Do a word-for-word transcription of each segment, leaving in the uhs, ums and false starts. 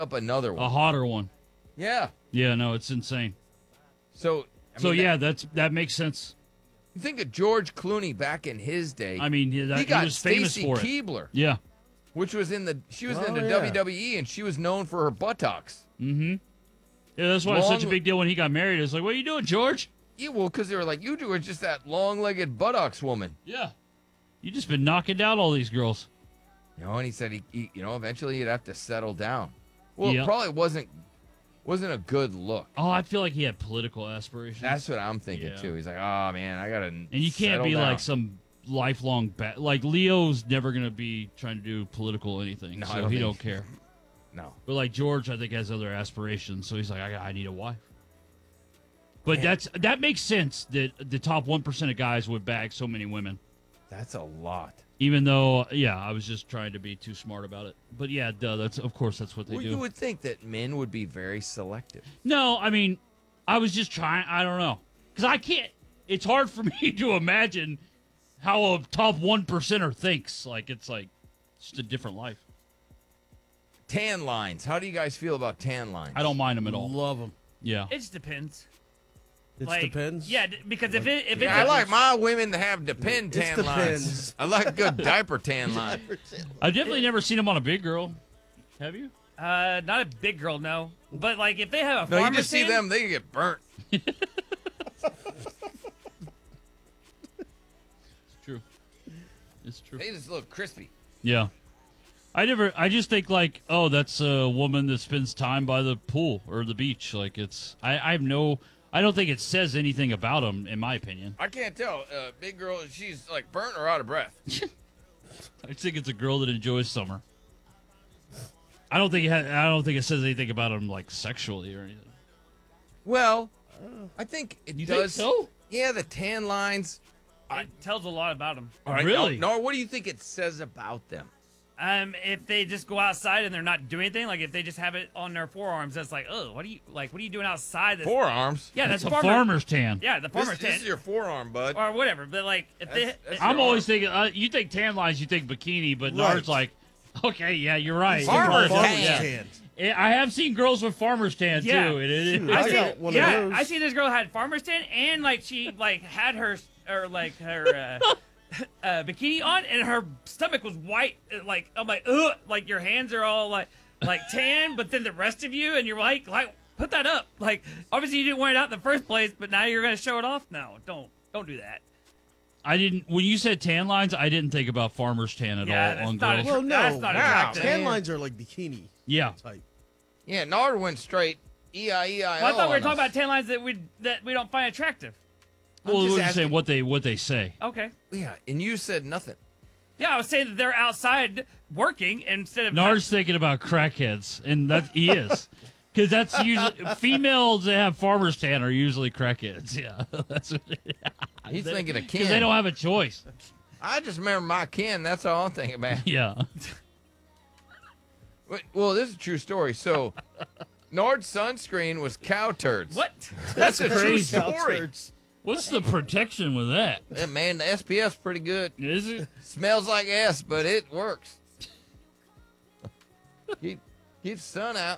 up another one. A hotter one. Yeah. Yeah, no, it's insane. So, I so mean, yeah, that, that's that makes sense. you think of George Clooney back in his day. I mean, yeah, that, he got was famous Stacy for it. Keebler, Yeah. which was in the she was Oh, in the yeah. W W E, and she was known for her buttocks. Mm-hmm. Yeah, that's why it's such a Long- big deal when he got married. It's like, what are you doing, George? Yeah, well, because they were like, you two are just that long-legged buttocks woman. Yeah. You just been knocking down all these girls. You know, and he said, he, he you know, eventually he'd have to settle down. Well, Yep. it probably wasn't wasn't a good look. Oh, I feel like he had political aspirations. That's what I'm thinking Yeah. too. He's like, oh man, I gotta. And you can't be like some lifelong bat. Like Leo's never gonna be trying to do political anything, No, I so don't he think- don't care. No. But like George, I think has other aspirations, so he's like, I, I need a wife. But Man. that's that makes sense that the top one percent of guys would bag so many women. That's a lot. Even though, yeah, I was just trying to be too smart about it. But yeah, duh, that's of course that's what they Well, do. you would think that men would be very selective. No, I mean, I was just trying. I don't know, because I can't. It's hard for me to imagine how a top one percenter thinks. Like it's like just a different life. Tan lines. How do you guys feel about tan lines? I don't mind them at all. Love them. Yeah. It just depends. It Like, depends. Yeah, d- because if it if it's Yeah, I a- like my women to have depend It's tan lines. depends. I like good diaper tan lines. I've definitely never seen them on a big girl. Have you? uh not a big girl, no. But like if they have a No, you farmer's just see tan- them, they get burnt. It's true. It's true. They just look crispy. Yeah. I never. I just think like, oh, that's a woman that spends time by the pool or the beach. Like it's. I. I have no. I don't think it says anything about them, in my opinion. I can't tell. Uh, big girl, she's like burnt or out of breath. I think it's a girl that enjoys summer. I don't think. It ha- I don't think it says anything about them like sexually or anything. Well, I think it You think does. so? Yeah, the tan lines. it tells a lot about them. All right, Really? No, what do you think it says about them? Um, if they just go outside and they're not doing anything, like if they just have it on their forearms, that's like, oh, what are you like? What are you doing outside? That's, Forearms. Yeah, that's It's a farmer- farmer's tan. Yeah, the This, farmer's this tan is your forearm, bud. or whatever. But like if they, That's- that's I'm your always arm. thinking. Uh, you think tan lines, you think bikini, but Right. Nard's like, okay, yeah, you're right. Farmer's You're right. tan. Yeah. Yeah, I have seen girls with farmer's tan Yeah. too. and it- Shoot, I I see, got one of yeah, those. I see this girl had farmer's tan and like she like had her or like her uh, uh, bikini on and her stomach was white. uh, Like I'm like, ugh, like your hands are all like like tan, but then the rest of you and you're like, like put that up. Like obviously you didn't wear it out in the first place, but now you're gonna show it off. No, don't don't do that. I didn't. When you said tan lines, I didn't think about farmer's tan at Yeah, all that's on not girls. a- Well, no. That's not Wow. attractive. Tan lines are like bikini yeah, type. Yeah, Nard went straight E I E I L. Well, I thought we were on talking us. about tan lines that we that we don't find attractive. I'm well, just we're just asking- saying what they what they say. Okay. Yeah, and you said nothing. Yeah, I was saying that they're outside working instead of Nard's thinking about crackheads, and that he is, because that's usually females that have farmer's tan are usually crackheads. Yeah, that's what, He's thinking of Ken. because they don't have a choice. I just remember my Ken. That's all I'm thinking about. Yeah, Wait, well, this is a true story. So, Nard's sunscreen was cow turds. What? That's a true crazy. story. what's the protection with that? Yeah, man, the S P F's pretty good. Is it? Smells like S, but it works. keep keep the sun out.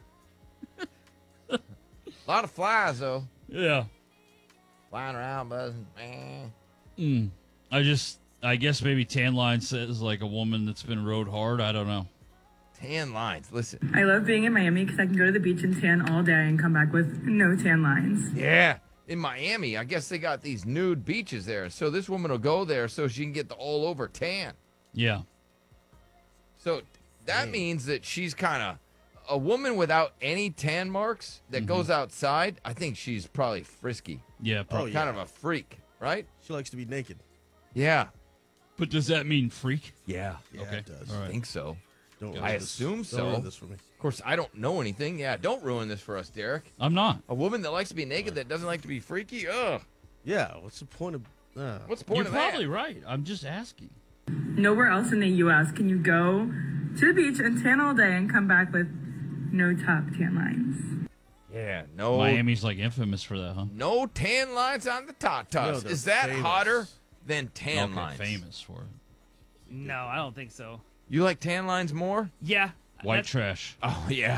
A lot of flies though, Yeah. flying around, buzzing. Eh. Mm. I just, I guess maybe tan line says like a woman that's been rode hard. I don't know. Tan lines. Listen. I love being in Miami because I can go to the beach and tan all day and come back with no tan lines. Yeah. In Miami, I guess they got these nude beaches there. So this woman will go there so she can get the all over tan. Yeah. So that means that she's kind of a woman without any tan marks that Mm-hmm. goes outside. I think she's probably frisky, Yeah. Oh, Probably. yeah. kind of a freak, right? She likes to be naked. Yeah. But does that mean freak? Yeah. Yeah, Okay. it does. All I right. think so. Don't I ruin this. assume Don't so. ruin this for me. Of course, I don't know anything. Yeah, don't ruin this for us, Derek. I'm not. A woman that likes to be naked that doesn't like to be freaky? Ugh. Yeah, what's the point of? Uh, What's the point You're of probably that? right. I'm just asking. Nowhere else in the U S can you go to the beach and tan all day and come back with no top tan lines. Yeah, no Miami's like infamous for that, huh? no tan lines on the top No, tops. they're Is that famous. hotter than tan okay, lines? famous for it. No, I don't think so. You like tan lines more? Yeah. White that's- trash. Oh, yeah.